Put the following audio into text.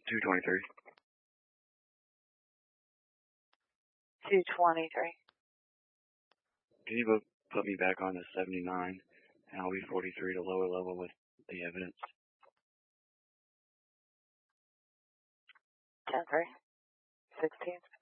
223. 223. Can you put me back on to 79, and I'll be 43 to lower level with the evidence. 10-3. 16.